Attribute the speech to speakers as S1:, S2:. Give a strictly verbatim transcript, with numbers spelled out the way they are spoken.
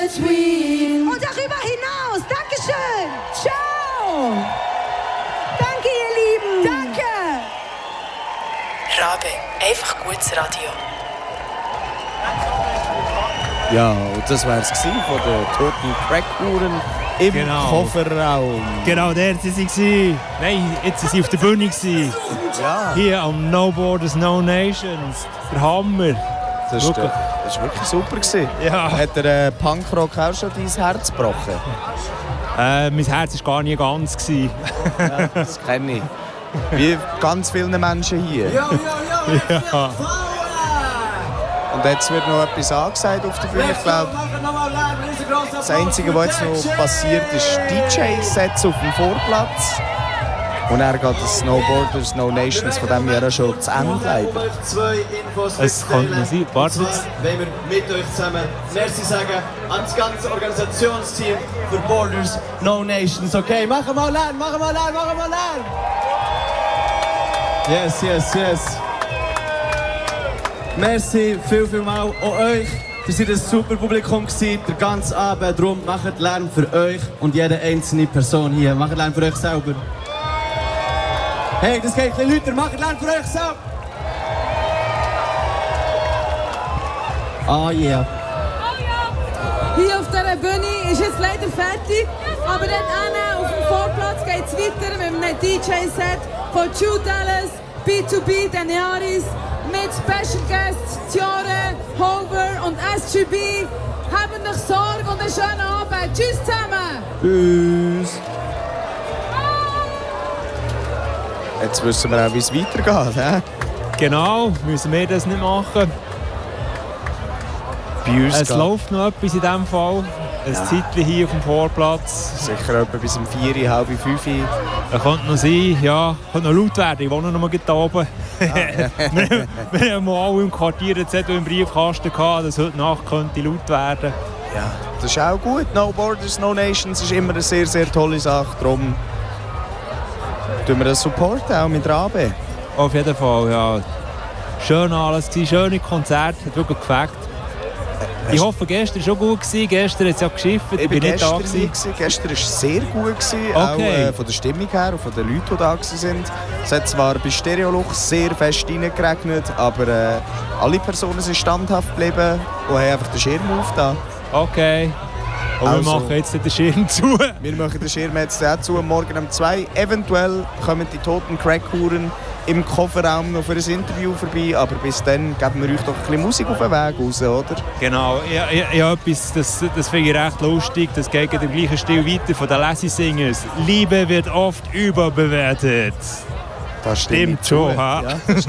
S1: Und darüber hinaus. Dankeschön. Ciao. Danke, ihr Lieben. Danke.
S2: Rabe, einfach gutes Radio.
S3: Ja, und das war es von den Toten Crack-Uhren im
S4: Genau.
S3: Kofferraum.
S4: Genau, der war sie. Nein, jetzt waren sie auf der Bühne.
S3: Ja.
S4: Hier am No Borders, No Nations. Der Hammer.
S3: Das war wirklich. wirklich super gewesen.
S4: Ja.
S3: Hat der äh, Punkrock auch schon dein Herz gebrochen?
S4: Äh, mein Herz war gar nie ganz.
S3: Ja, das kenne ich. Wie ganz viele Menschen hier.
S4: Ja.
S3: Und jetzt wird noch etwas angesagt auf der Bühne. Ich glaube, das Einzige, was jetzt noch passiert, ist D J-Sets auf dem Vorplatz. Und er geht das Snowboarders, No Nations von diesem Jahr schon zu Ende leider.
S4: Es könnte man sein. Warte jetzt.
S5: Wenn wir mit euch zusammen Merci sagen an das ganze Organisationsteam für Borders, No Nations. Okay, machen wir Lärm, machen wir Lärm, machen wir Lärm! Yes, yes, yes. Merci viel, viel mal an euch. Ihr seid ein super Publikum gewesen, der ganze Abend. Darum macht Lärm für euch und jede einzelne Person hier. Macht Lärm für euch selber. Hey, das geht ein bisschen lauter. Macht Lärm für euch selber. Ah, oh, yeah.
S1: Hier auf dieser Bühne ist jetzt leider fertig, aber dort hinten auf dem Vorplatz geht es weiter mit einem D J-Set von True Dallas, B zwei B, Daniaris, mit Special Guests Tiore, Hover und S G B. Habt euch Sorge und einen schönen Abend. Tschüss zusammen!
S3: Tschüss! Jetzt wissen wir auch, wie es weitergeht. He?
S4: Genau, müssen wir das nicht machen.
S3: Bei uns
S4: Es
S3: geht
S4: läuft noch etwas in diesem Fall. Ein
S3: Ja.
S4: Zeitchen hier auf dem Vorplatz.
S3: sicher etwa bis um vier, halb fünf.
S4: Da könnte noch sein, ja, könnte noch laut werden. Ich wohne noch mal hier oben. wir, wir haben alle im Quartier einen Zettel im Briefkasten gehabt, dass heute Nacht könnte laut werden.
S3: Ja, das ist auch gut. No Borders, No Nations ist immer eine sehr, sehr tolle Sache. Darum tun wir das supporten, auch mit Rabe.
S4: Auf jeden Fall, ja. Schön alles gewesen, schöne Konzerte, hat wirklich gefällt. Ich hoffe, gestern war schon gut gewesen. Gestern hat es ja geschifft, ich,
S3: Ich
S4: bin
S3: war
S4: nicht da
S3: gestern nie
S4: gewesen.
S3: gewesen. Gestern war es sehr gut, gewesen,
S4: Okay.
S3: auch äh, von der Stimmung her und von den Leuten, die da waren. Es hat zwar bei Stereolux sehr fest reingeregnet, aber äh, alle Personen sind standhaft geblieben und haben einfach den Schirm aufgetan.
S4: Okay. Und
S3: Also-
S4: wir machen jetzt den Schirm zu.
S3: Wir machen den Schirm jetzt auch zu, morgen um zwei. Eventuell kommen die Toten Crack-Huren im Kofferraum noch für ein Interview vorbei, aber bis dann geben wir euch doch ein bisschen Musik auf den Weg raus, oder?
S4: Genau, ja, ja, ja, etwas, das, das finde ich recht lustig. Das geht in dem gleichen Stil weiter von den Lassie Singers. Liebe wird oft überbewertet.
S3: Das
S4: Stimmt schon, ha?
S3: Ja, das